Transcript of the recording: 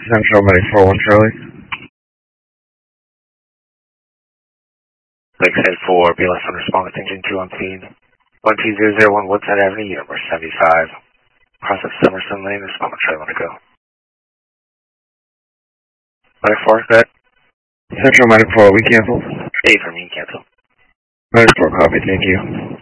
Central, Medic 41 Charlie. Lakeside 4, BLS on responding engine 2 on scene. 12001 Woodside Avenue, Universe 75. Process Summerson Lane, respond with trailer to go. Medic 4, set. Central, Medic 4, we cancel. A for me, cancel. Medic 4, copy, thank you.